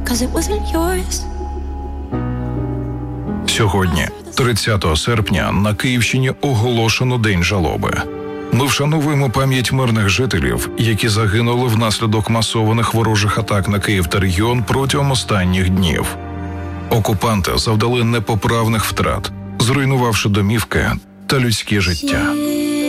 'cause it wasn't yours. Сьогодні, 30 серпня, на Київщині оголошено День жалоби. Ми вшановуємо пам'ять мирних жителів, які загинули внаслідок масованих ворожих атак на Київ та регіон протягом останніх днів. Окупанти завдали непоправних втрат, зруйнувавши домівки та людське життя.